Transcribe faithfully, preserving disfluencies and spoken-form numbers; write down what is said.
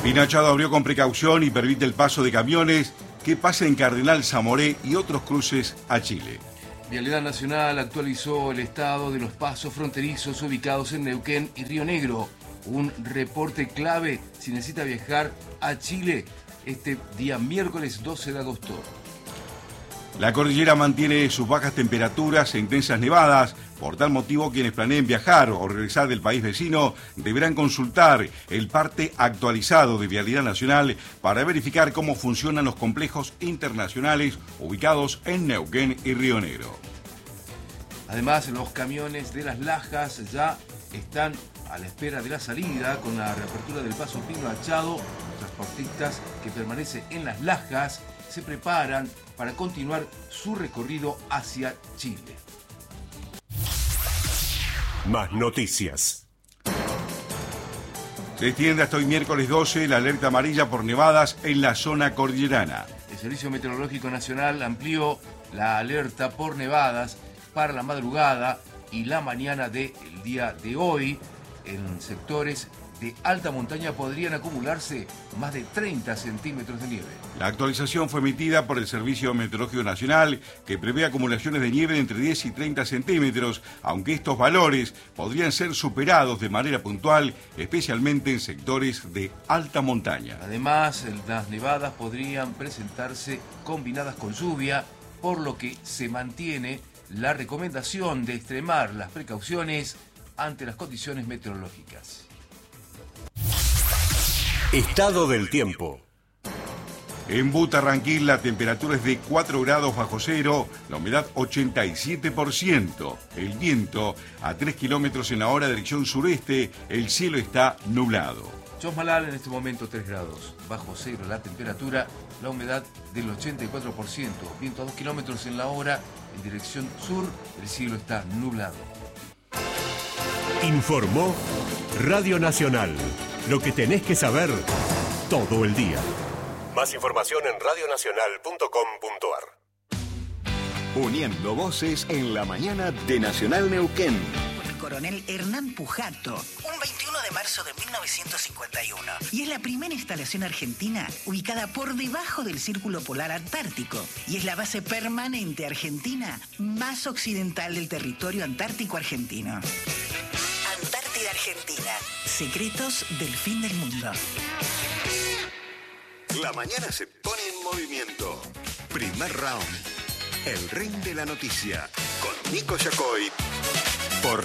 Pinachado abrió con precaución y permite el paso de camiones que pasen en Cardenal Zamoré y otros cruces a Chile. Vialidad Nacional actualizó el estado de los pasos fronterizos ubicados en Neuquén y Río Negro. Un reporte clave si necesita viajar a Chile este día miércoles doce de agosto. La cordillera mantiene sus bajas temperaturas e intensas nevadas. Por tal motivo, quienes planeen viajar o regresar del país vecino deberán consultar el parte actualizado de Vialidad Nacional para verificar cómo funcionan los complejos internacionales ubicados en Neuquén y Río Negro. Además, los camiones de Las Lajas ya están a la espera de la salida con la reapertura del paso Pino Achado. Los transportistas que permanecen en Las Lajas se preparan para continuar su recorrido hacia Chile. Más noticias. Se extiende hasta hoy miércoles doce la alerta amarilla por nevadas en la zona cordillerana. El Servicio Meteorológico Nacional amplió la alerta por nevadas para la madrugada y la mañana del día de hoy. En sectores de alta montaña podrían acumularse más de treinta centímetros de nieve. La actualización fue emitida por el Servicio Meteorológico Nacional, que prevé acumulaciones de nieve de entre diez y treinta centímetros, aunque estos valores podrían ser superados de manera puntual, especialmente en sectores de alta montaña. Además, las nevadas podrían presentarse combinadas con lluvia, por lo que se mantiene la recomendación de extremar las precauciones ante las condiciones meteorológicas. Estado del tiempo. En Butarranquil la temperatura es de cuatro grados bajo cero, la humedad ochenta y siete por ciento, el viento a tres kilómetros en la hora dirección sureste, el cielo está nublado. Chosmalal en este momento tres grados bajo cero la temperatura, la humedad del ochenta y cuatro por ciento, viento a dos kilómetros en la hora en dirección sur, el cielo está nublado. Informó Radio Nacional. Lo que tenés que saber todo el día. Más información en radio nacional punto com punto a r. Uniendo voces en la mañana de Nacional Neuquén. El coronel Hernán Pujato, un veintiuno de marzo de mil novecientos cincuenta y uno. Y es la primera instalación argentina ubicada por debajo del Círculo Polar Antártico. Y es la base permanente argentina más occidental del territorio antártico argentino. Antártida Argentina. Secretos del fin del mundo. La mañana se pone en movimiento. Primer round. El ring de la noticia. Con Nico Yacoy